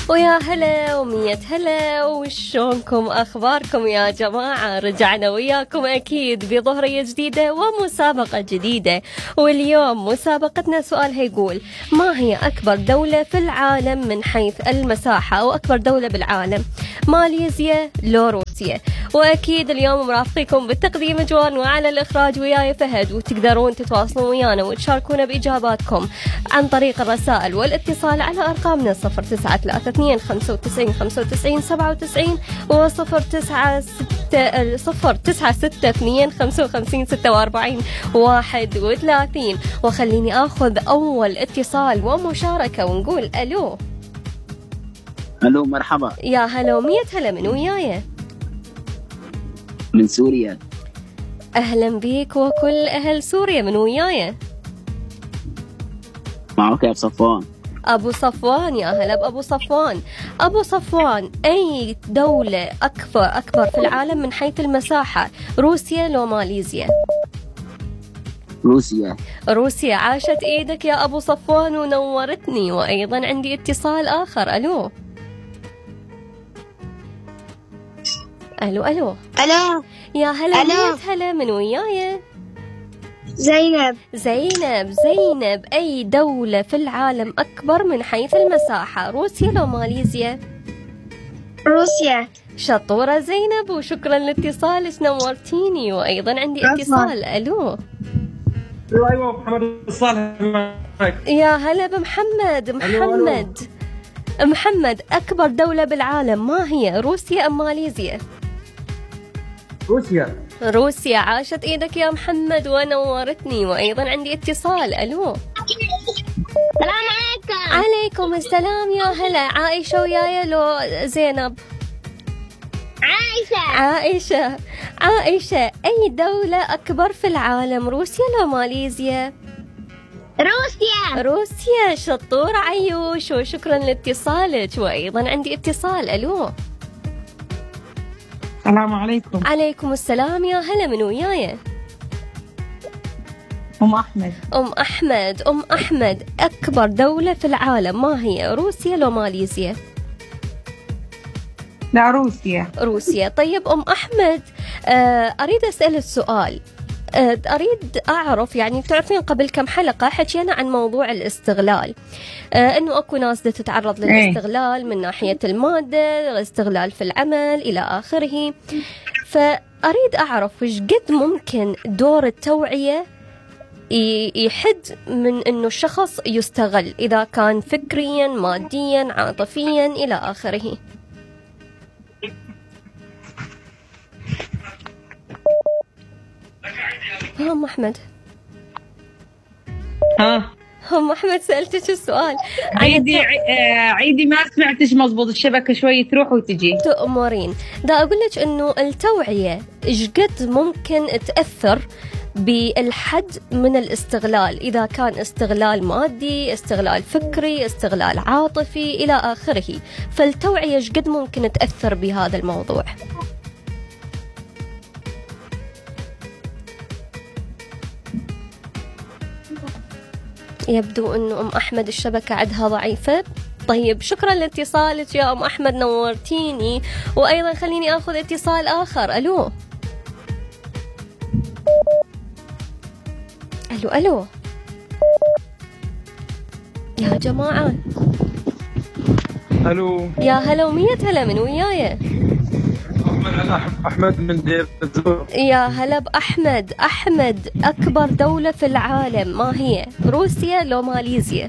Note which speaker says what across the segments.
Speaker 1: ويا هلا ومية هلا، وشونكم أخباركم يا جماعة؟ رجعنا وياكم أكيد بظهرية جديدة ومسابقة جديدة. واليوم مسابقتنا سؤالها يقول: ما هي أكبر دولة في العالم من حيث المساحة، أو أكبر دولة بالعالم؟ ماليزيا لو روسيا؟ وأكيد اليوم مرافقكم بالتقديم جوان، وعلى الإخراج وياي فهد. وتقدرون تتواصلون ويانا وتشاركونا بإجاباتكم عن طريق الرسائل والاتصال على أرقامنا 0932 95 95 97 و 0962 55 46 31. وخليني أخذ أول اتصال ومشاركة ونقول ألو.
Speaker 2: ألو، مرحبا.
Speaker 1: يا هلا ومية هلا، من وياي؟
Speaker 2: من سوريا.
Speaker 1: أهلا بيك وكل أهل سوريا. من وياي؟
Speaker 2: معك أبو صفوان.
Speaker 1: أبو صفوان، يا هلا بأبو صفوان. أبو صفوان، أي دولة أكبر في العالم من حيث المساحة؟ روسيا لو ماليزيا؟
Speaker 2: روسيا.
Speaker 1: روسيا. عاشت إيدك يا أبو صفوان ونورتني. وأيضا عندي اتصال آخر. ألو ألو ألو.
Speaker 3: ألو.
Speaker 1: يا هلا
Speaker 3: ألو.
Speaker 1: مية هلا، من وياي؟
Speaker 3: زينب.
Speaker 1: زينب، أي دولة في العالم أكبر من حيث المساحة؟ روسيا لو ماليزيا؟
Speaker 3: روسيا.
Speaker 1: شطورة زينب، وشكرا لاتصالك، نورتيني. وأيضا عندي اتصال. ألو.
Speaker 4: ايوه، محمد الصالح معك.
Speaker 1: يا هلا بمحمد. محمد، أكبر دولة بالعالم ما هي؟ روسيا أم ماليزيا؟ روسيا. عاشت إيدك يا محمد ونورتني. وأيضا عندي اتصال. ألو.
Speaker 3: السلام عليكم.
Speaker 1: عليكم السلام. يا هلا. عائشة وياي لو زينب؟ عائشة، أي دولة أكبر في العالم؟ روسيا لو ماليزيا؟ روسيا. شطور عيوش، وشكرا لاتصالك. وأيضا عندي اتصال. ألو.
Speaker 5: السلام عليكم.
Speaker 1: عليكم السلام. يا هلا، من وياي؟ أم أحمد، أكبر دولة في العالم ما هي؟ روسيا لو ماليزيا؟
Speaker 5: لا،
Speaker 1: روسيا. طيب أم أحمد، أريد أسأل السؤال. أريد أعرف، يعني تعرفين قبل كم حلقة حكينا عن موضوع الاستغلال، أنه أكو ناس تتعرض للاستغلال من ناحية المادة، استغلال في العمل إلى آخره. فأريد أعرف وش قد ممكن دور التوعية يحد من أنه الشخص يستغل، إذا كان فكريا، ماديا، عاطفيا إلى آخره. هم أحمد. هم أحمد، سألتك السؤال.
Speaker 5: عيدي ما سمعتش مزبوط، الشبكة شوي تروح وتجي.
Speaker 1: تأمرين. دا أقول لك إنه التوعية إيش قد ممكن تأثر بالحد من الاستغلال، إذا كان استغلال مادي، استغلال فكري، استغلال عاطفي إلى آخره. فالتوعية إيش قد ممكن تأثر بهذا الموضوع؟ يبدو أنه أم أحمد الشبكة عندها ضعيفة. طيب، شكرا لاتصالك يا أم أحمد، نورتيني. وأيضا خليني أخذ اتصال آخر. ألو. يا جماعة.
Speaker 4: ألو.
Speaker 1: يا هلا ومية هلا، من وياي؟
Speaker 4: أحمد من دير الزور.
Speaker 1: يا هلا بأحمد. أحمد، أكبر دولة في العالم ما هي؟ روسيا لو ماليزيا؟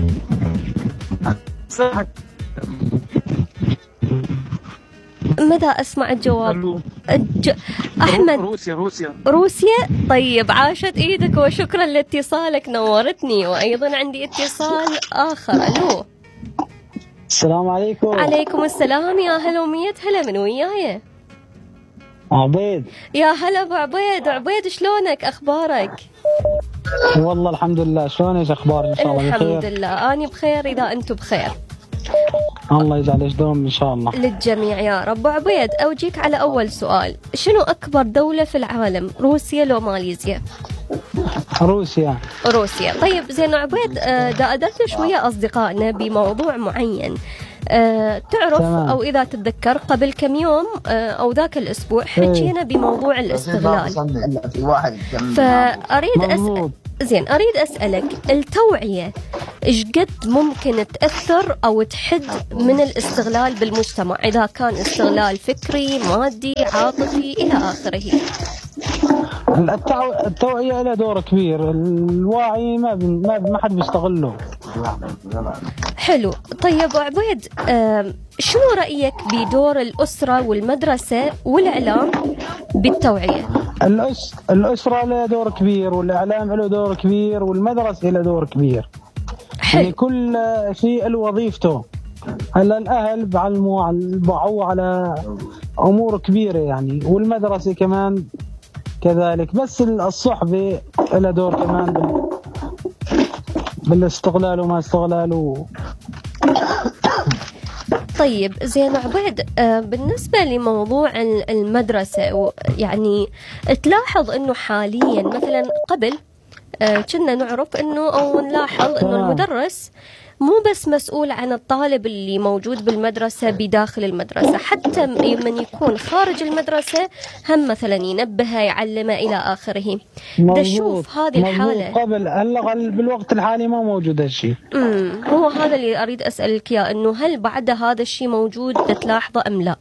Speaker 1: ماذا أسمع الجواب؟ أحمد. روسيا. طيب، عاشت إيدك وشكرا لاتصالك، نورتني. وأيضا عندي اتصال آخر. ألو.
Speaker 6: السلام عليكم.
Speaker 1: عليكم السلام. يا هلا ومية هلا، من وياي؟
Speaker 6: عبيد.
Speaker 1: يا هلا ابو عبيد. عبيد، شلونك؟ اخبارك؟
Speaker 6: والله الحمد لله. شلونك اخبارك؟ ان شاء الله بخير.
Speaker 1: الحمد لله، اني بخير اذا انتم بخير.
Speaker 6: الله يجعل دوم ان شاء الله
Speaker 1: للجميع يا رب. عبيد، اوجيك على اول سؤال. شنو اكبر دولة في العالم؟ روسيا لو ماليزيا؟
Speaker 6: روسيا.
Speaker 1: طيب زين عبيد، دا ادردش ويا اصدقائنا بموضوع معين. تعرف
Speaker 6: تمام.
Speaker 1: أو إذا تتذكر قبل كم يوم أو ذاك الأسبوع حكينا بموضوع الاستغلال، فأريد أريد أسألك التوعية إيش قد ممكن تأثر أو تحد من الاستغلال بالمجتمع، إذا كان استغلال فكري مادي عاطفي إلى آخره؟
Speaker 6: التوعية لها دور كبير، الوعي ما حد بيستغله.
Speaker 1: حلو. طيب عبيد، شنو رأيك بدور الأسرة والمدرسة والإعلام بالتوعية؟
Speaker 6: الأسرة لها دور كبير، والإعلام له دور كبير، والمدرسة لها دور كبير.
Speaker 1: حلو.
Speaker 6: يعني كل شيء له وظيفته. هلا الأهل بعوا على أمور كبيرة يعني، والمدرسة كمان كذلك، بس الصحبة لها دور كمان بالاستغلال وما استغلاله.
Speaker 1: طيب زين عبيد، بالنسبة لموضوع المدرسة، يعني تلاحظ أنه حاليا مثلا قبل كنا نعرف أنه أو نلاحظ أنه المدرس مو بس مسؤول عن الطالب اللي موجود بالمدرسة بداخل المدرسة، حتى من يكون خارج المدرسة هم مثلا ينبهه يعلمه إلى آخره. نشوف هذه الحالة
Speaker 6: قبل، هلا بالوقت الحالي ما موجود هالشيء.
Speaker 1: هو هذا اللي أريد أسألك إياه، إنه هل بعد هذا الشيء موجود تلاحظه أم لا؟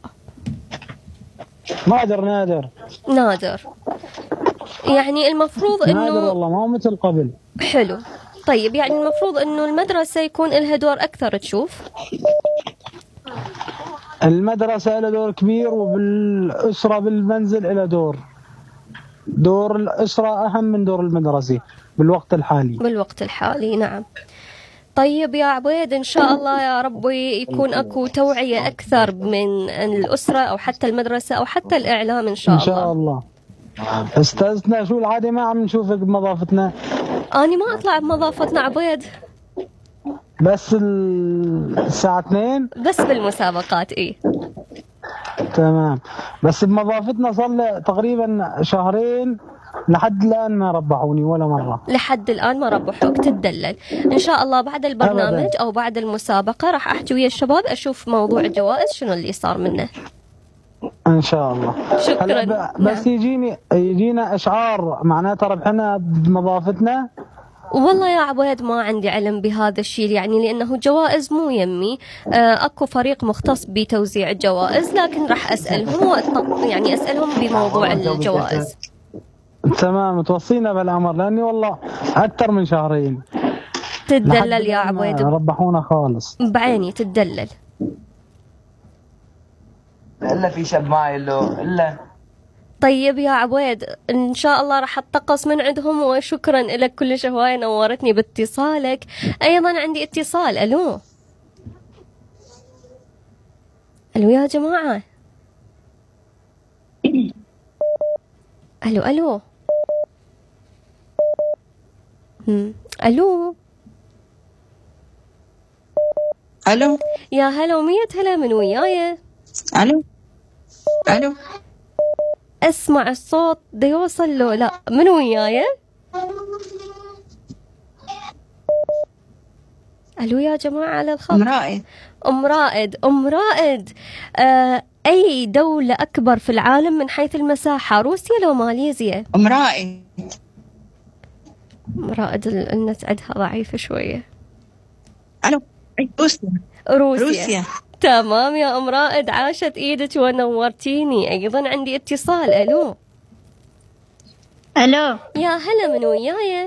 Speaker 1: نادر. يعني المفروض إنه
Speaker 6: نادر والله، ما هو مثل قبل.
Speaker 1: حلو. طيب يعني المفروض إنه المدرسة يكون لها دور أكثر، تشوف؟
Speaker 6: المدرسة لها دور كبير، وبالأسرة بالمنزل لها دور الأسرة أهم من دور المدرسة بالوقت الحالي. نعم. طيب يا عبيد، إن شاء الله يا ربي يكون أكو توعية أكثر من الأسرة أو حتى المدرسة أو حتى الإعلام إن شاء الله. إن شاء الله. استاذنا شو العادة ما عم نشوفك بمضافتنا؟
Speaker 1: أنا ما أطلع بمضافتنا عبيد،
Speaker 6: بس الساعة 2
Speaker 1: بس بالمسابقات. إيه
Speaker 6: تمام، بس بمضافتنا صار تقريبا شهرين لحد الآن ما ربحوني ولا مرة.
Speaker 1: لحد الآن ما ربحوك؟ تدلل. إن شاء الله بعد البرنامج أبداً أو بعد المسابقة راح أحكي ويا الشباب أشوف موضوع الجوائز شنو اللي صار منه
Speaker 6: إن شاء الله.
Speaker 1: شكرا.
Speaker 6: بس يجينا إشعار معناته ربحنا بمضافتنا.
Speaker 1: والله يا عبيد ما عندي علم بهذا الشيء، يعني لأنه جوائز مو يمي، أكو فريق مختص بتوزيع الجوائز، لكن راح أسألهم يعني أسألهم بموضوع الجوائز.
Speaker 6: تمام، توصينا بالأمر، لأني والله أكثر من شهرين
Speaker 1: تدلل يا عبيد،
Speaker 6: ربحونا خالص
Speaker 1: بعيني تدلل.
Speaker 7: إلا في شب معي إلا.
Speaker 1: طيب يا عبيد، إن شاء الله راح أتقص من عندهم، وشكرا لك كل هواية نورتني باتصالك. أيضا عندي اتصال. ألو يا جماعة. ألو ألو يا هلا ومية هلا، من وياي؟
Speaker 5: ألو
Speaker 1: أسمع الصوت دا يوصل له، لا من وياي؟ ألو يا جماعة على الخط. أم رائد. أي دولة أكبر في العالم من حيث المساحة، روسيا لو ماليزيا؟
Speaker 5: أم
Speaker 1: رائد النت عندها ضعيفة شوية.
Speaker 5: ألو روسيا.
Speaker 1: تمام يا أم رائد، عاشت إيدك ونورتيني. أيضا عندي اتصال. ألو يا هلا، من وياي؟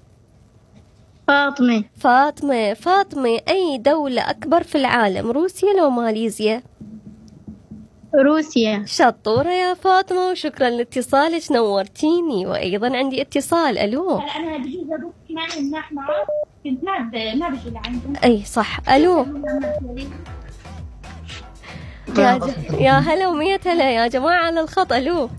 Speaker 1: فاطمة. أي دولة أكبر في العالم، روسيا لو ماليزيا؟
Speaker 3: روسيا.
Speaker 1: شطورة يا فاطمة، وشكرا لاتصالك نورتيني. وأيضا عندي اتصال. ألو
Speaker 3: أنا بجوز أروح معه كنت ما بجي لعندهم.
Speaker 1: أي صح. ألو يا هلا ومية هلا يا جماعة على الخط. ألو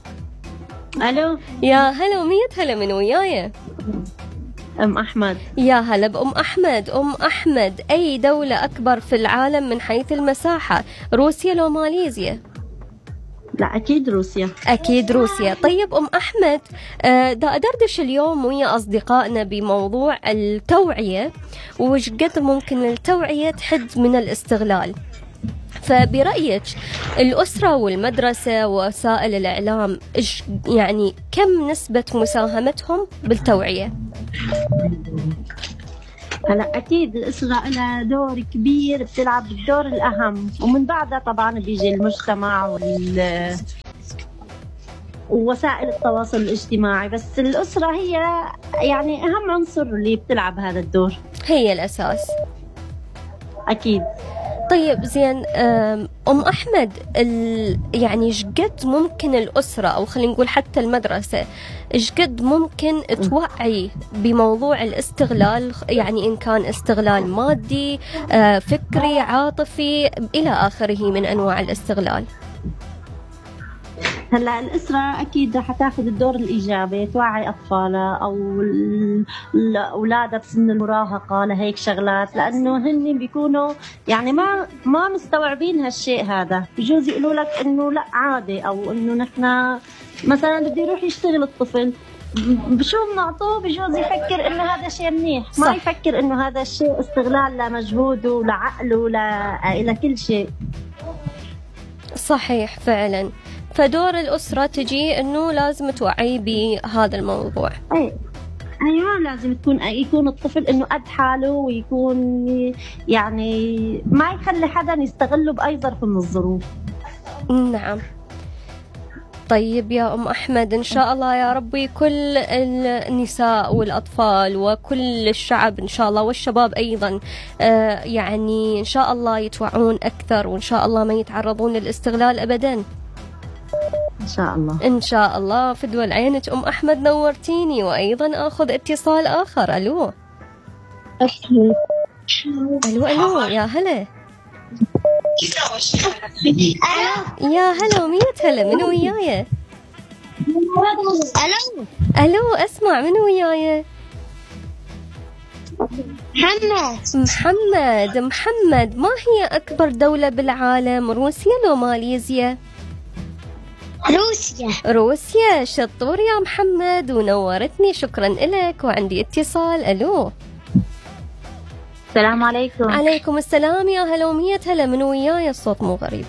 Speaker 1: يا هلا ومية هلا، من وياي؟
Speaker 8: أم أحمد.
Speaker 1: يا هلا بأم أحمد. أم أحمد، أي دولة أكبر في العالم من حيث المساحة، روسيا لو ماليزيا؟
Speaker 8: لا أكيد روسيا.
Speaker 1: أكيد روسيا. طيب أم أحمد، دا أدردش اليوم ويا أصدقائنا بموضوع التوعية، وش قد ممكن التوعية تحد من الاستغلال. فبرأيك الأسرة والمدرسة ووسائل الإعلام يعني كم نسبة مساهمتهم بالتوعية؟
Speaker 8: هلا أكيد الأسرة لها دور كبير، بتلعب الدور الأهم، ومن بعدها طبعا بيجي المجتمع ووسائل التواصل الاجتماعي، بس الأسرة هي يعني أهم عنصر اللي بتلعب هذا الدور،
Speaker 1: هي الأساس.
Speaker 8: أكيد.
Speaker 1: طيب زين، أم أحمد، يعني إيش قد ممكن الأسرة أو خلينا نقول حتى المدرسة إيش قد ممكن توعي بموضوع الاستغلال، يعني إن كان استغلال مادي، فكري، عاطفي، إلى آخره من أنواع الاستغلال؟
Speaker 8: هلا الأسرة أكيد رح تاخذ الدور الإيجابي، توعي أطفالها أو أولادها بسن المراهقة لهيك شغلات، لأنه هن بيكونوا يعني ما مستوعبين هالشيء هذا، بجوز يقولوا لك إنه لا عادي، أو إنه نحن مثلا بده يروح يشتغل الطفل، بشو بنعطوه بجوز يفكر إنه هذا شيء منيح، ما يفكر إنه هذا الشيء استغلال لمجهوده ولعقله إلى كل شيء.
Speaker 1: صحيح فعلا. فدور الأسرة تجي إنه لازم توعي بهذا الموضوع.
Speaker 8: أيوة، لازم يكون الطفل إنه قد حاله، ويكون يعني ما يخلي حدا يستغله بأي ظرف من الظروف.
Speaker 1: نعم. طيب يا أم أحمد، إن شاء الله يا ربي كل النساء والأطفال وكل الشعب إن شاء الله والشباب أيضا يعني إن شاء الله يتوعون أكثر، وإن شاء الله ما يتعرضون للاستغلال أبدا.
Speaker 8: إن شاء الله.
Speaker 1: إن شاء الله. فدوى عينك أم أحمد، نورتيني. وأيضا أخذ اتصال آخر. ألو ألو ألو، يا هلا. يا هلا ومية هلا، من وياي؟
Speaker 3: ألو
Speaker 1: ألو، أسمع، من وياي؟ محمد، ما هي أكبر دولة بالعالم، روسيا لو ماليزيا؟ روسيا. شطور يا محمد ونورتني، شكرا لك. وعندي اتصال. ألو
Speaker 8: السلام عليكم.
Speaker 1: عليكم السلام، يا هلا ومية هلا، من وياي؟ الصوت مو غريب.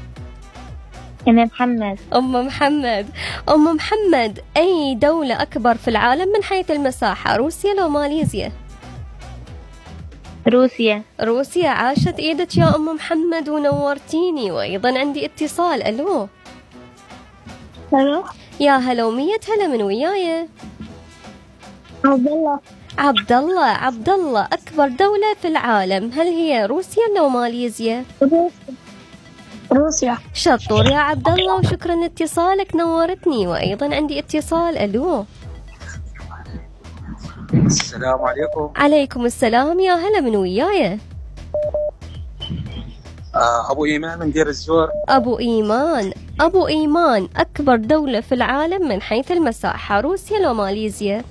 Speaker 1: أم محمد، أي دولة أكبر في العالم من حيث المساحة، روسيا لو ماليزيا؟ روسيا. عاشت إيدك يا أم محمد ونورتيني. وأيضا عندي اتصال. ألو يا هلا ومية هلا، من وياي؟ عبد الله، أكبر دولة في العالم هل هي روسيا أو ماليزيا؟
Speaker 3: روسيا.
Speaker 1: شطور يا عبد الله، وشكرا لاتصالك، نورتني. وأيضا عندي اتصال. ألو
Speaker 4: السلام عليكم.
Speaker 1: عليكم السلام، يا هلا، من وياي؟
Speaker 4: أبو إيمان من دير الزور.
Speaker 1: أبو إيمان، أكبر دولة في العالم من حيث المساحة، روسيا لو ماليزيا؟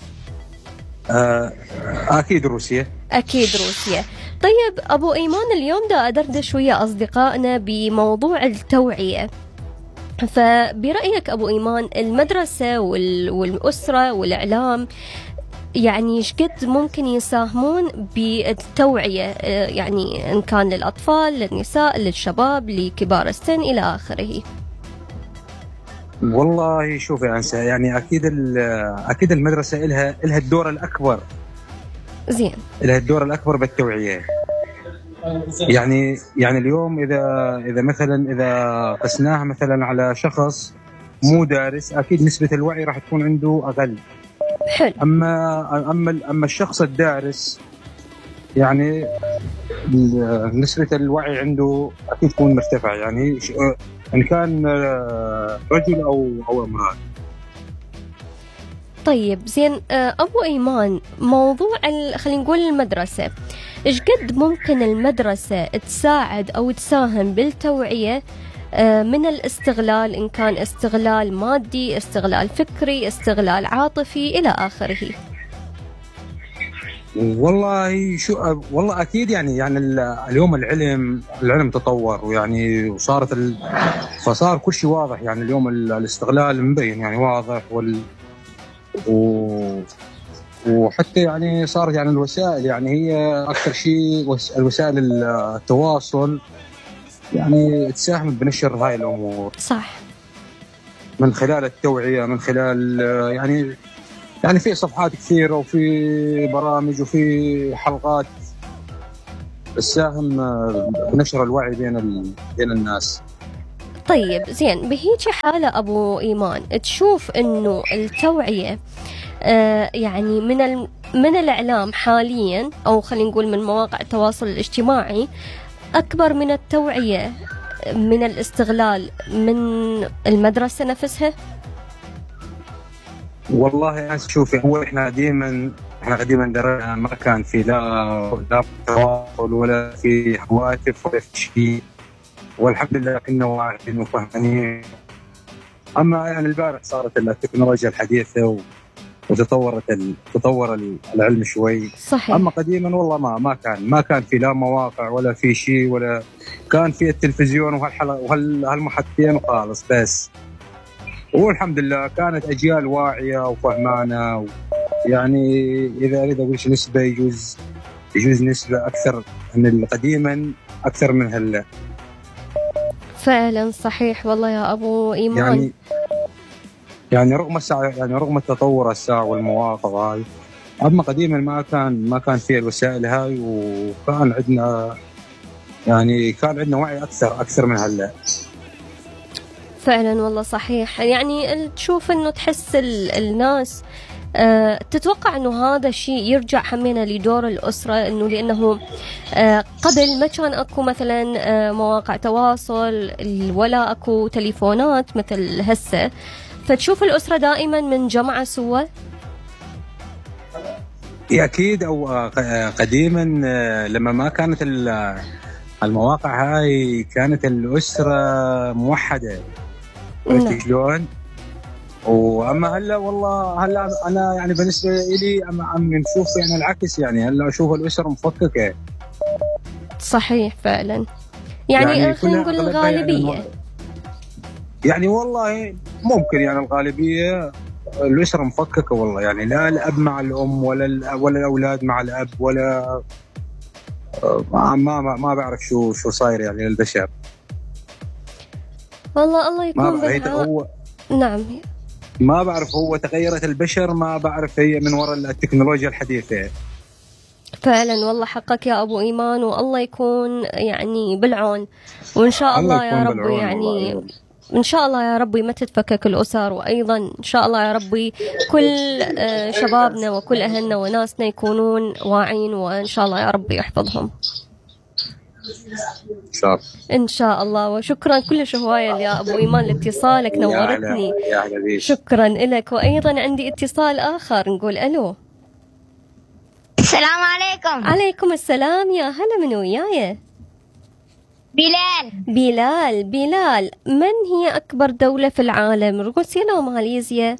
Speaker 4: أكيد روسيا.
Speaker 1: طيب أبو إيمان، اليوم دا أدردش ويا أصدقائنا بموضوع التوعية، فبرأيك أبو إيمان المدرسة والأسرة والإعلام يعني إيش قد ممكن يساهمون بالتوعية، يعني إن كان للأطفال، للنساء، للشباب، لكبار السن، إلى آخره؟
Speaker 4: والله شوفي أنسة، يعني أكيد المدرسة إلها الدور الأكبر.
Speaker 1: زين.
Speaker 4: إلها الدور الأكبر بالتوعية. يعني اليوم إذا مثلا إذا قسناها مثلا على شخص مو دارس، أكيد نسبة الوعي راح تكون عنده أقل.
Speaker 1: حلو.
Speaker 4: أما الشخص الدارس يعني نسبة الوعي عنده أكيد تكون مرتفعة، يعني إن كان رجل أو امرأة.
Speaker 1: طيب زين، أبو إيمان، موضوع خلينا نقول المدرسة، إيش قد ممكن المدرسة تساعد أو تساهم بالتوعية من الاستغلال، إن كان استغلال مادي، استغلال فكري، استغلال عاطفي، إلى آخره؟
Speaker 4: والله شو والله اكيد يعني اليوم العلم تطور، ويعني فصار كل شيء واضح. يعني اليوم الاستغلال مبين يعني واضح وحتى يعني صار يعني الوسائل يعني هي اكثر شيء الوسائل التواصل يعني تساهم بنشر هاي الامور.
Speaker 1: صح.
Speaker 4: من خلال التوعية، من خلال يعني في صفحات كثيرة وفي برامج وفي حلقات تساهم بنشر الوعي بين الناس.
Speaker 1: طيب زين، بهيجي حالة أبو إيمان تشوف إنه التوعية يعني من الإعلام حاليا، أو خلينا نقول من مواقع التواصل الاجتماعي، أكبر من التوعية من الاستغلال من المدرسة نفسها؟
Speaker 4: والله يا شوفي، هو احنا قديما درسنا ما كان في لا تواصل ولا في هواتف ولا في شيء، والحمد لله كنا واعيين وفهمانين. اما يعني البارح صارت التكنولوجيا الحديثة تطور العلم شوي.
Speaker 1: صحيح.
Speaker 4: اما قديما والله ما كان في لا مواقع ولا في شيء، ولا كان في التلفزيون وهالمحطتين وخالص بس. والحمد لله كانت اجيال واعيه وفهمانه، يعني اذا اريد اقول نسبه يجوز نسبه اكثر من قديما اكثر من هلا.
Speaker 1: فعلا صحيح والله يا ابو ايمان.
Speaker 4: يعني رغم التطور الساعة والمواقع هاي، أما قديما ما كان في الوسائل هاي، وكان عندنا وعي أكثر من هلا.
Speaker 1: فعلا والله صحيح. يعني تشوف إنه تحس الناس تتوقع إنه هذا الشيء يرجع همنا لدور الأسرة، إنه لأنه قبل ما كان أكو مثلا مواقع تواصل ولا أكو تليفونات مثل هسه، فتشوف الأسرة دائما من جمعة سوا.
Speaker 4: أكيد. أو قديما لما ما كانت المواقع هاي كانت الأسرة موحدة. شلون؟ وأما هلا والله أنا يعني بالنسبة لي عم نشوف يعني العكس. يعني هلا أشوف الأسرة مفككة.
Speaker 1: صحيح فعلا. يعني خلينا نقول الغالبية.
Speaker 4: يعني والله ممكن يعني الغالبية الأسرة مفككة والله. يعني لا الأب مع الأم ولا الأولاد مع الأب، ولا ما بعرف شو صاير يعني للبشر.
Speaker 1: والله الله يكون بالعون. نعم.
Speaker 4: ما بعرف هو تغيرت البشر، ما بعرف هي من وراء التكنولوجيا الحديثة.
Speaker 1: فعلا والله حقك يا أبو إيمان، والله يكون يعني بالعون. وإن شاء الله يا رب يعني إن شاء الله يا ربي ما تتفكك الأسر، وأيضا إن شاء الله يا ربي كل شبابنا وكل أهلنا وناسنا يكونون واعين، وإن شاء الله يا ربي يحفظهم إن شاء الله. وشكرا كلش هواية يا أبو إيمان لاتصالك، نورتني. شكرا لك. وأيضا عندي اتصال آخر، نقول ألو.
Speaker 9: السلام عليكم.
Speaker 1: عليكم السلام. يا هلا، من وياي؟ بلال. من هي أكبر دولة في العالم، روسيا أو ماليزيا؟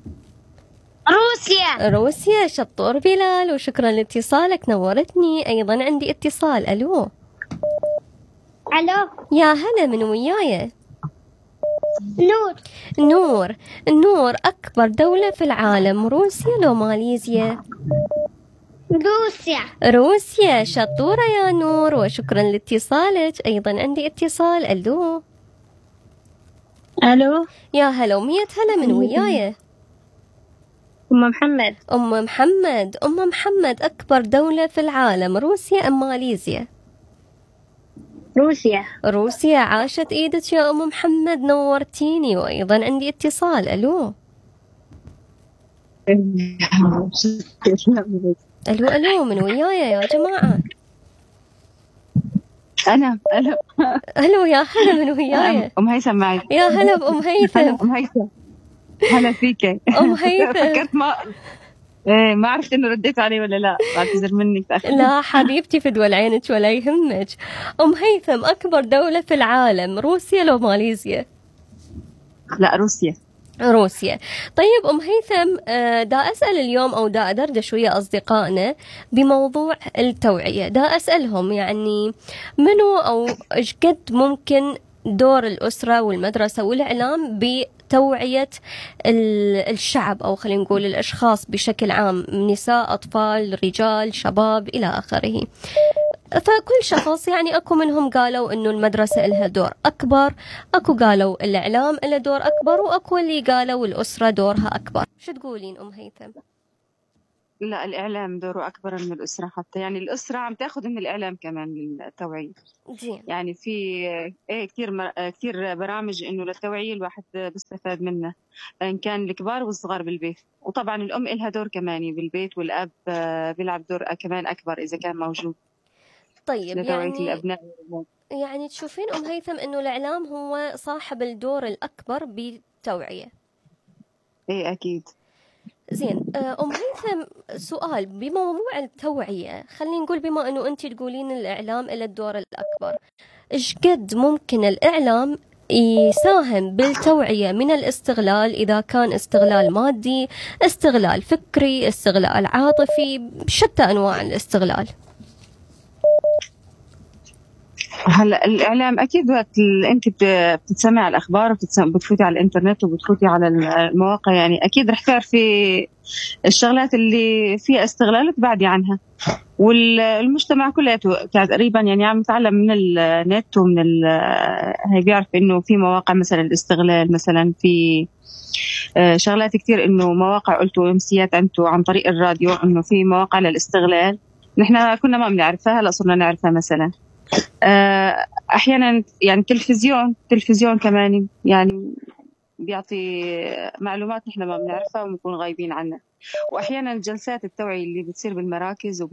Speaker 1: روسيا. شطور بلال، وشكرا لاتصالك، نورتني. أيضا عندي اتصال. ألو. يا هلا، من وياي؟ نور. أكبر دولة في العالم، روسيا أو ماليزيا؟ روسيا. شطورة يا نور، وشكرا لاتصالك. أيضا عندي اتصال. ألو. يا هلا، ومية هلا، من وياي؟ أم محمد. أكبر دولة في العالم، روسيا أم ماليزيا؟ روسيا. عاشت إيدك يا أم محمد، نورتيني. وأيضا عندي اتصال. ألو. ألو، من وياي يا جماعة؟ ألو. يا هلا، من وياي؟
Speaker 5: أم هيثم معي.
Speaker 1: يا هلا بأم هيثم.
Speaker 5: هلا فيك.
Speaker 1: أم هيثم.
Speaker 5: فكرت ما عرفت إنه رديت عليه ولا لا، بعتذر منك.
Speaker 1: لا حبيبتي، فدوى العينك ولا يهمك. أم هيثم، أكبر دولة في العالم، روسيا لو ماليزيا؟
Speaker 5: لا، روسيا.
Speaker 1: روسيا. طيب أم هيثم، دا أسأل اليوم أو دا أدردش ويا أصدقائنا بموضوع التوعية. دا أسألهم يعني منو أو إيش قد ممكن دور الأسرة والمدرسة والإعلام بتوعية الشعب، أو خلينا نقول الأشخاص بشكل عام، نساء، أطفال، رجال، شباب إلى آخره. فكل شخص يعني أكو منهم قالوا إنه المدرسة لها دور أكبر، أكو قالوا الإعلام له دور أكبر، وأكو اللي قالوا الأسرة دورها أكبر. شو تقولين أم هيثم؟
Speaker 10: لا، الإعلام دوره أكبر من الأسرة، حتى يعني الأسرة عم تاخذ من الإعلام كمان للتوعية.
Speaker 1: زين. يعني
Speaker 10: في كثير برامج إنه للتوعية الواحد بيستفاد منها، إن كان الكبار والصغار بالبيت. وطبعا الأم إلها دور كمان بالبيت، والأب بيلعب دور كمان أكبر إذا كان موجود.
Speaker 1: طيب
Speaker 10: لتوعية
Speaker 1: يعني
Speaker 10: الأبناء.
Speaker 1: يعني تشوفين أم هيثم إنه الإعلام هو صاحب الدور الأكبر بالتوعية؟
Speaker 10: إيه أكيد.
Speaker 1: زين. أم هيثم، سؤال بموضوع التوعية، خلينا نقول بما أنه أنت تقولين الإعلام إلى الدور الأكبر، إيش قد ممكن الإعلام يساهم بالتوعية من الاستغلال، إذا كان استغلال مادي، استغلال فكري، استغلال عاطفي، شتى أنواع الاستغلال؟
Speaker 10: هلا الإعلام أكيد وقت أنت بتسمع الأخبار وبتفوتي على الإنترنت وبتفوتي على المواقع، يعني أكيد رح تعرفي الشغلات اللي فيها استغلال تبعدي عنها. والمجتمع كله تقريبا يعني عم يتعلم من النت ومن هي بيعرف إنه في مواقع مثلا الاستغلال، مثلا في شغلات كتير، إنه مواقع قلتوا أمسيات أنتوا عن طريق الراديو إنه في مواقع للاستغلال نحن كنا ما بنعرفها، هلا صرنا نعرفها. مثلا احيانا يعني تلفزيون كمان يعني بيعطي معلومات نحن ما بنعرفها وبنكون غايبين عنها. واحيانا جلسات التوعية اللي بتصير بالمراكز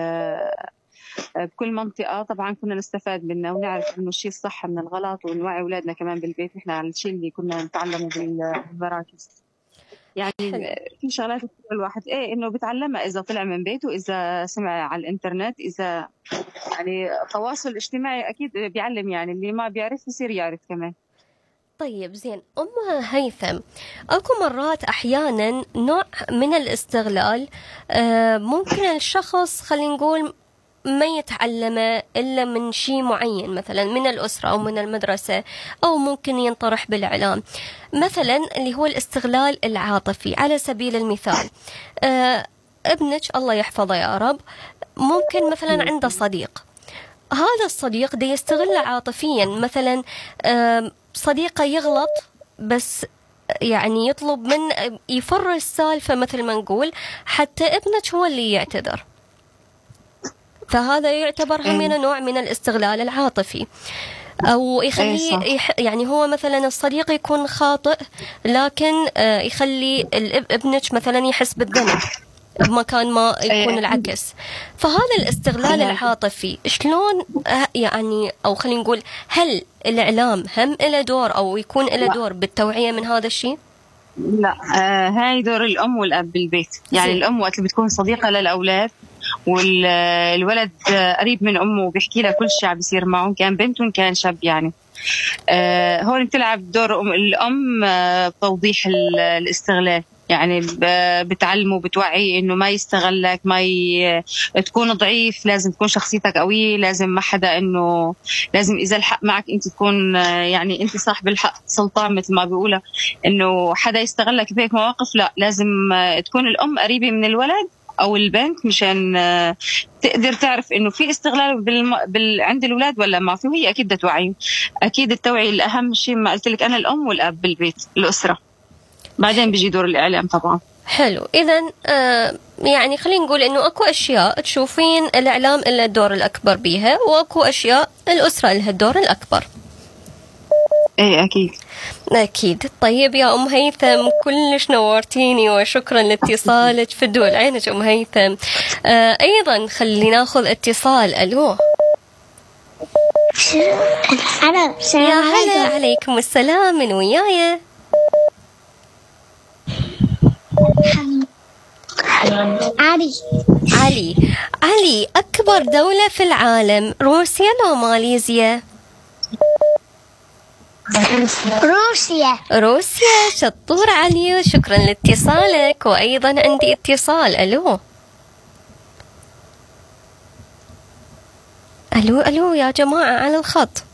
Speaker 10: بكل منطقة طبعا كنا نستفاد منها ونعرف انه الشيء الصح من الغلط، ونوعي اولادنا كمان بالبيت نحن على الشيء اللي كنا نتعلمه بالمراكز. يعني في شغلات الواحد انه بتعلمها اذا طلع من بيته، اذا سمع على الانترنت، اذا يعني التواصل الاجتماعي اكيد بيعلم، يعني اللي ما بيعرف يصير يعرف كمان.
Speaker 1: طيب زين. أم هيثم، أكو مرات أحيانا نوع من الاستغلال ممكن الشخص خلينا نقول ما يتعلمه إلا من شيء معين، مثلا من الأسرة أو من المدرسة، أو ممكن ينطرح بالإعلام، مثلا اللي هو الاستغلال العاطفي. على سبيل المثال، ابنك الله يحفظه يا رب، ممكن مثلا عنده صديق، هذا الصديق دي يستغل عاطفيا، مثلا صديقه يغلط بس يعني يطلب من يفر السالفة مثل ما نقول حتى ابنك هو اللي يعتذر، فهذا يعتبر من نوع من الاستغلال العاطفي. أو يخلي يعني هو مثلا الصديق يكون خاطئ، لكن يخلي ابنك مثلا يحس بالذنب بمكان ما يكون العكس. فهذا الاستغلال العاطفي شلون يعني، أو خلينا نقول هل الإعلام هم له دور أو يكون له دور بالتوعية من هذا الشيء؟
Speaker 10: لا، هاي دور الأم والأب بالبيت. يعني الأم وقت اللي بتكون صديقة للأولاد والولد قريب من أمه وبيحكي لها كل شيء بيصير معه، كان بنت وكان شاب، يعني هون بتلعب دور الأم توضيح الاستغلال. يعني بتعلمه بتوعيه انه ما يستغلك، ما تكون ضعيف، لازم تكون شخصيتك قوية، لازم ما حدا انه لازم اذا الحق معك انت تكون يعني انت صاحب الحق سلطان مثل ما بيقولها، انه حدا يستغلك بهيك مواقف لا، لازم تكون الام قريبة من الولد او البنت مشان تقدر تعرف انه في استغلال عند الولاد ولا ما في. وهي اكيد توعي، اكيد التوعية الاهم شيء ما قلت لك انا الام والاب بالبيت الاسرة، بعدين بيجي دور الإعلام طبعا.
Speaker 1: حلو. إذن يعني خلينا نقول إنه أكو أشياء تشوفين الإعلام إلا الدور الأكبر بيها، وأكو أشياء الأسرة لها الدور الأكبر.
Speaker 10: إيه أكيد
Speaker 1: أكيد. طيب يا أم هيثم، كلش نورتيني وشكرا لاتصالك في الدول. عينك أم هيثم. أيضا خلينا ناخذ اتصال. ألو. يا هلا. عليكم السلام، من وياي؟ علي، أكبر دولة في العالم روسيا لو ماليزيا؟ روسيا شطور عليو، شكرا لاتصالك. وأيضا عندي اتصال. ألو ألو ألو يا جماعة على الخط.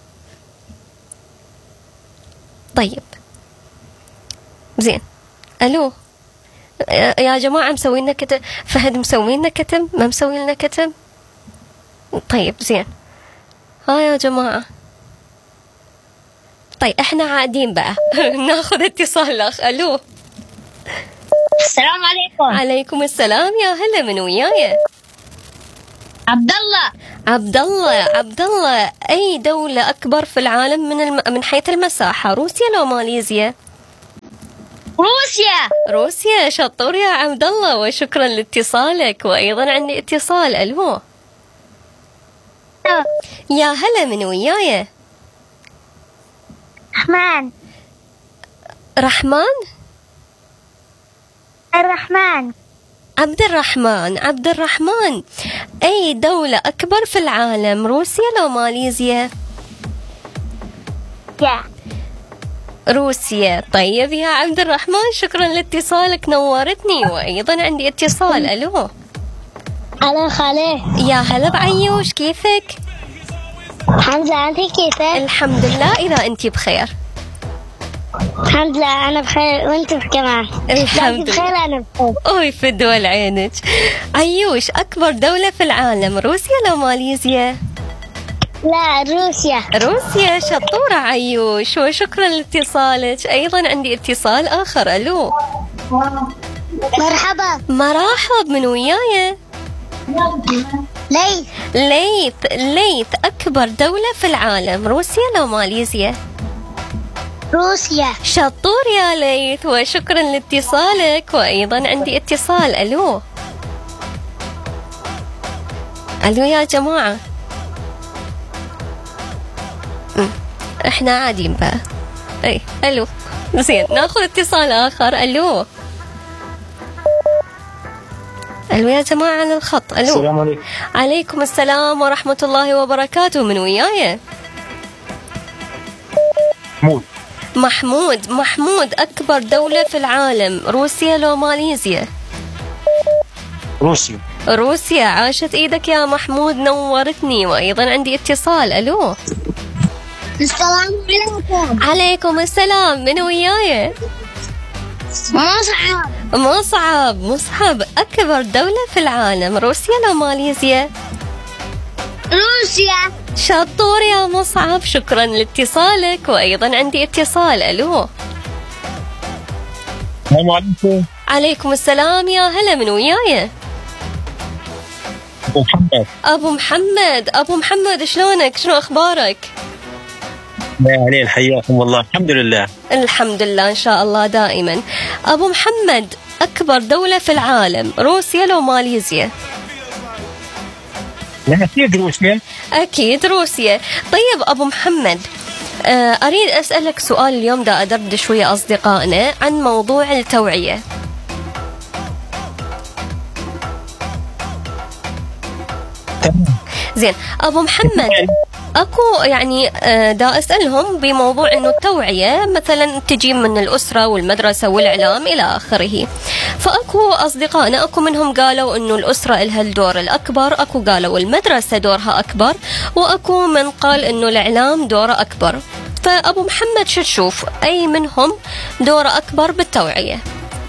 Speaker 1: طيب زين. ألو يا جماعة مسوي لنا كتم؟ فهد مسوي لنا كتم؟ ما مسوي لنا كتم؟ طيب زين. ها يا جماعة. طيب احنا عادين بقى. ناخذ اتصال الأخ. ألو
Speaker 9: السلام عليكم.
Speaker 1: عليكم السلام. يا هلا، من وياي؟
Speaker 9: عبد الله.
Speaker 1: عبد الله. عبد الله، أي دولة أكبر في العالم من حيث المساحة، روسيا لو ماليزيا؟ روسيا شطور يا عبد الله، وشكرا لاتصالك. وأيضا عندي اتصال. ألو يا هلا، من وياي؟ رحمن. عبد الرحمن، أي دولة أكبر في العالم، روسيا لو ماليزيا؟ روسيا. طيب يا عبد الرحمن، شكرا لاتصالك، نورتني. وأيضا عندي اتصال. ألو يا هلا بعيوش، كيفك؟
Speaker 9: الحمد لله، أنت كيفك؟
Speaker 1: الحمد لله، إذا أنت بخير.
Speaker 9: الحمد لله أنا بخير، وأنت كمان.
Speaker 1: الحمد
Speaker 9: بخير،
Speaker 1: لله.
Speaker 9: أنا بخير.
Speaker 1: أوي فدوى عينك. عيوش، أكبر دولة في العالم، روسيا لو ماليزيا؟
Speaker 9: لا،
Speaker 1: روسيا شطورة عيوش، وشكرا لاتصالك. أيضا عندي اتصال آخر. ألو مرحبا، من وياي؟ ليث، أكبر دولة في العالم، روسيا لو ماليزيا؟ شطور يا ليث، وشكرا لاتصالك. وأيضا عندي اتصال. ألو يا جماعة. احنا عادين بقى. اي ألو زين، ناخذ اتصال آخر. ألو يا جماعة على الخط. ألو
Speaker 11: السلام عليكم.
Speaker 1: عليكم السلام ورحمة الله وبركاته، من وياي؟ محمود، أكبر دولة في العالم، روسيا لو ماليزيا؟ روسيا. عاشت إيدك يا محمود، نورتني. وأيضا عندي اتصال. ألو
Speaker 9: السلام عليكم.
Speaker 1: عليكم السلام، من وياي؟ مصعب، أكبر دولة في العالم، روسيا لو ماليزيا؟ شطور يا مصعب، شكرا لاتصالك. وأيضا عندي اتصال. ألو
Speaker 11: السلام عليكم.
Speaker 1: عليكم السلام. يا هلا، من وياي؟ أبو محمد، شلونك؟ شنو أخبارك؟
Speaker 11: يا علي، حياكم الله. الحمد لله
Speaker 1: إن شاء الله دائما. أبو محمد، أكبر دولة في العالم، روسيا لو ماليزيا؟ أكيد روسيا. طيب أبو محمد، أريد أسألك سؤال اليوم، دا أدردش ويا أصدقائنا عن موضوع التوعية. زين أبو محمد، أكو يعني دا أسألهم بموضوع إنه التوعية مثلا تجي من الأسرة والمدرسة والإعلام إلى آخره. فأكو أصدقائنا، أكو منهم قالوا إنه الأسرة إلها الدور الأكبر، أكو قالوا المدرسة دورها أكبر، وأكو من قال إنه الإعلام دوره أكبر. فأبو محمد شو تشوف، أي منهم دوره أكبر بالتوعية؟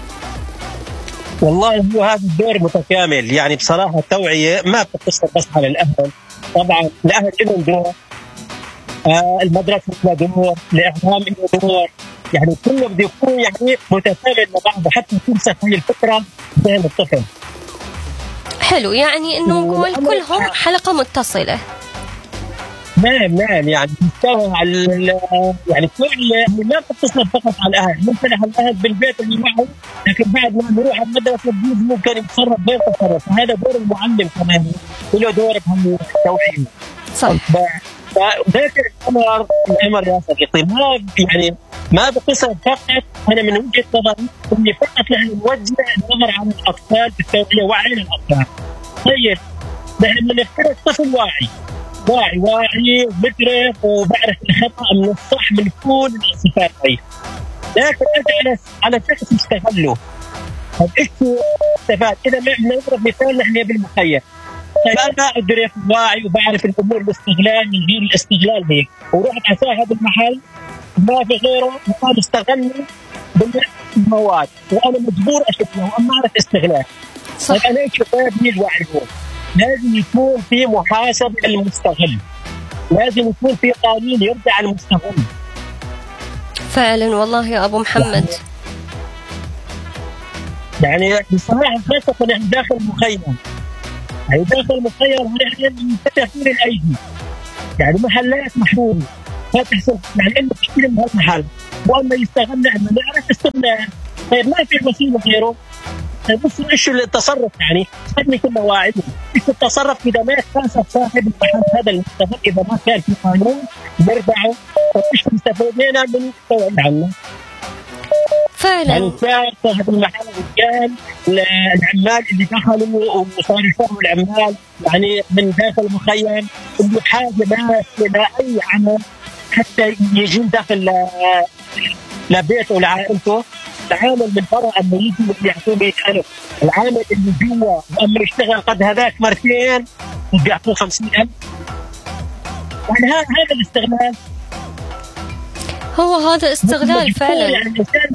Speaker 11: والله هو هذا الدور متكامل. يعني بصراحة التوعية ما بتقتصر بس على الأهل، طبعا الأهل لهم دور، المدرسة لها دور، الإعلام له دور، يعني كله بده يكون يعني متكامل مع بعضه حتى تمسك هي الفكرة بين الطفل.
Speaker 1: حلو، يعني إنه نقول كلهم حلقة متصلة.
Speaker 11: نعم، يعني مستوى على يعني كل ما بتتصل فقط على الأهل، ممكن الأهل بالبيت اللي معه، لكن بعد ما نروح على المدرسة ممكن يتصرف غير تصرف. هذا دور المعلم كمان، له دور بهالتوعية.
Speaker 1: صح.
Speaker 11: ذاكر الأمر يا صديقي، ما بقصر فقط. أنا من وجهة نظري إني فقط نوجه النظر على الأطفال بالتوعية، وعي الأطفال. طيب نحن نفترض طفل واعي، واعي ومدرك وبعرف الخطا من الصح من كل الصفات هي، لكن اجي على شخص يستغله. طيب ايش استفاد؟ اذا نضرب مثال نحن بالمخيم، طيب انا ادرك واعي وبعرف الامور الاستغلال من غير الاستغلال هيك، ورحت على صاحب المحل ما في غيره وقام استغلني بالمواد وانا مجبور اشتغله واما اعرف استغلال. طيب انا ايش فادني الوعي هو؟ لازم يكون في محاسبه للمستغل، لازم يكون في قانون يرجع المستغل.
Speaker 1: فعلا والله يا ابو محمد.
Speaker 11: يعني بصراحه خاصه نحن داخل المخيم، يعني داخل المخيم نحن تكثير الايدي، يعني محلات محرومه ما تحصل، يعني انك تشتري من هذا المحل واما يستغلنا احنا نعرف استغلال. طيب ما في وسيله غيره. طيب بصوا ايش التصرف، يعني خلينا كنا واعيين ايش التصرف اذا ما كان صاحب المحل هذا المستغل، اذا ما كان في قانون يرجعه. ايش استفدنا من التوعيه عنه؟
Speaker 1: فعلا
Speaker 11: يعني كان صاحب المحل وكان العمال اللي دخلوا وصار يفهموا العمال يعني من داخل المخيم انه حاجه ناس الى اي عمل حتى يجي داخل لبيته ولعائلته. العامل من برا اما يجي يعطوه 100,000، العامل اللي جوا واما يشتغل قد هذاك مرتين بيعطوه 50,000. يعني هذا الاستغلال،
Speaker 1: هو هذا استغلال فعلا.
Speaker 11: يعني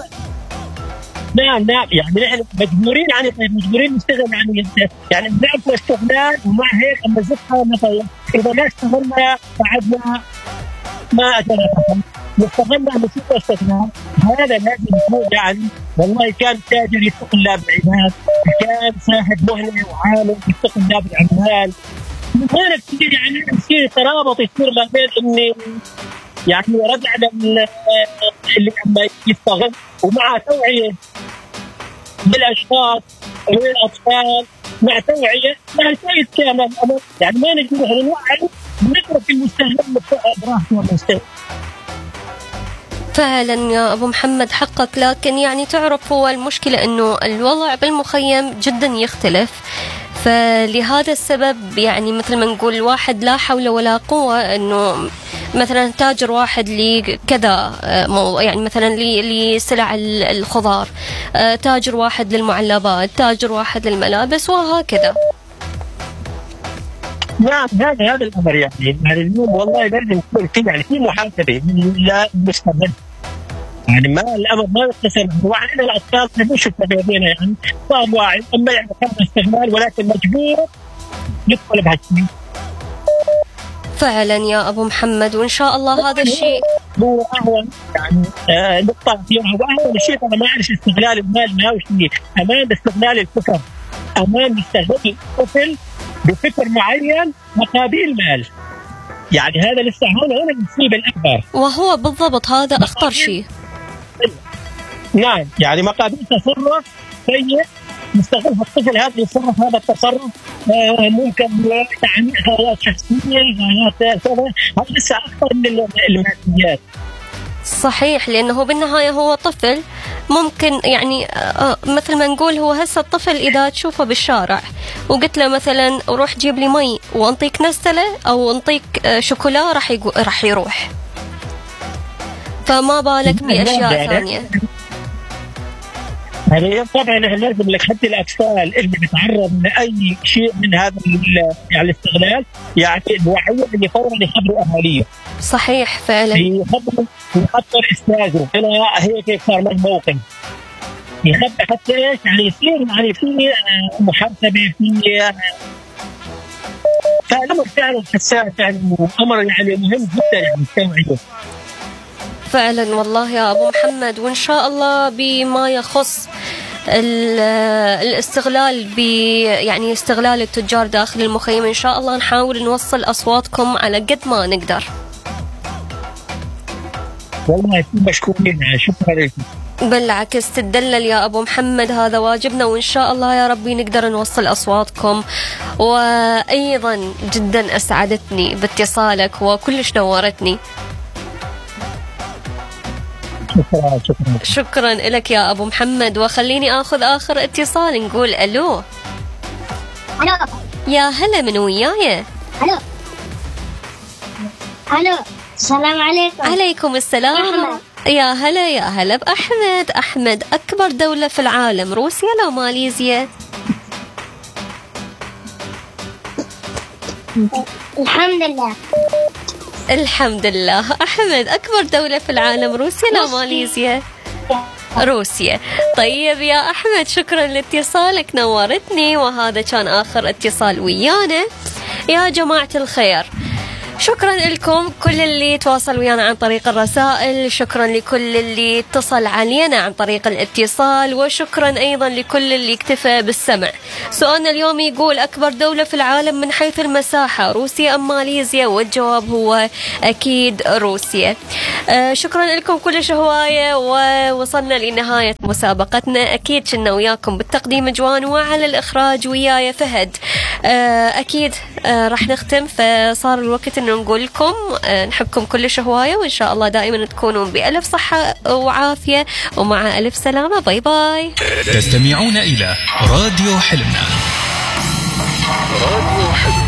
Speaker 11: نعم يعني نحن مجبورين، يعني مجبورين نشتغل، يعني بنعرف استغلال ومع هيك اما زدنا مثلا اذا ما اشتغلنا بعدنا ما اجينا نستغلنا بصير استغلال. هذا لازم يكون يعني والله كان تاجر يتقي الله بالعباد، كان صاحب مهنه وعالم يتقي الله بالعمال. من هنا كثير يعني يصير ترابط يصير ما بين اني يعني رجعنا اللي عم يستغل ومع توعيه بالاشخاص وللاطفال، مع توعيه مع كويس كامل. يعني ما نجي نوعي نترك المستهلك براحته والمستهلك.
Speaker 1: فعلا يا ابو محمد حقك، لكن يعني تعرف هو المشكله انه الوضع بالمخيم جدا يختلف، فلهذا السبب يعني مثل ما نقول واحد لا حول ولا قوه انه مثلا تاجر واحد لكذا يعني مثلا لسلع الخضار، تاجر واحد للمعلبات، تاجر واحد للملابس وهكذا.
Speaker 11: نعم هذا الامر يعني اليوم والله لازم يكون في يعني في محاسبه للمستغل. يعني ما الامر ما يقتصر وعلينا الاطفال مش بيدينا يعني صار واعي اما يعني كان استغلال ولكن مجبور يدخل بهالشيء.
Speaker 1: فعلا يا ابو محمد، وان شاء الله هذا الشيء
Speaker 11: هو اهون يعني نقطه فيها واهون شيء. انا ما اعرف استغلال المال ما هو شيء، امان استغلال الفكر، امان يستغل الطفل بفكر معين مقابل مال. يعني هذا لسه هنا المصيبه الاكبر،
Speaker 1: وهو بالضبط هذا اخطر شيء.
Speaker 11: نعم يعني مقابل تصرف سيء مستغل الطفل هذا يتصرف هذا التصرف ممكن يعني غايات شخصيه غايات هذا لسه اكثر من الماديات.
Speaker 1: صحيح، لانه بالنهايه هو طفل ممكن يعني مثل ما نقول هو هسه الطفل اذا تشوفه بالشارع وقلت له مثلا روح جيب لي مي وانطيك نستله او انطيك شوكولا راح يروح، فما بالك باشياء ثانيه.
Speaker 11: يعني طبعا لازم لك حتى الاطفال اللي بيتعرض لاي شيء من هذا يعني الاستغلال يعني الوعي اللي فورا يخبروا اهاليه.
Speaker 1: صحيح فعلا.
Speaker 11: يخبر استاذه الى هيك صار له موقف، يخبر حتى ايش يعني يصير يعني في محاسبه في فالامر فعلا حساس يعني امر يعني مهم جدا يعني التوعيه.
Speaker 1: فعلا والله يا أبو محمد، وإن شاء الله بما يخص الاستغلال يعني استغلال التجار داخل المخيم إن شاء الله نحاول نوصل أصواتكم على قد ما نقدر.
Speaker 11: والله مشكورين، شكرا لكم.
Speaker 1: بالعكس تدلل يا أبو محمد، هذا واجبنا، وإن شاء الله يا ربي نقدر نوصل أصواتكم. وأيضا جدا أسعدتني باتصالك وكلش نورتني. شكرا لك يا أبو محمد. وخليني أخذ آخر اتصال، نقول ألو.
Speaker 9: ألو.
Speaker 1: يا هلا، من وياي؟
Speaker 9: ألو. الو السلام عليكم.
Speaker 1: عليكم السلام.
Speaker 9: أحمد.
Speaker 1: يا هلا يا هلا بأحمد. أحمد، أكبر دولة في العالم روسيا لا ماليزيا؟
Speaker 9: الحمد لله.
Speaker 1: الحمد لله. أحمد، أكبر دولة في العالم روسيا لا ماليزيا؟ روسيا. طيب يا أحمد، شكرا لاتصالك، نورتني، وهذا كان آخر اتصال ويانا. يا جماعة الخير، شكرا لكم كل اللي تواصل ويانا عن طريق الرسائل، شكرا لكل اللي اتصل علينا عن طريق الاتصال، وشكرا أيضا لكل اللي اكتفى بالسمع. سؤالنا اليوم يقول أكبر دولة في العالم من حيث المساحة، روسيا أم ماليزيا؟ والجواب هو أكيد روسيا. شكرا لكم كل هواية، ووصلنا لنهاية مسابقتنا. أكيد كنا وياكم بالتقديم جوان، وعلى الإخراج وياي فهد. أكيد راح نختم، فصار الوقت إنه نقول لكم نحبكم كل هواية، وإن شاء الله دائما تكونون بألف صحة وعافية ومع ألف سلامة. باي باي.
Speaker 12: تستمعون إلى راديو حلمنا. راديو حلمنا.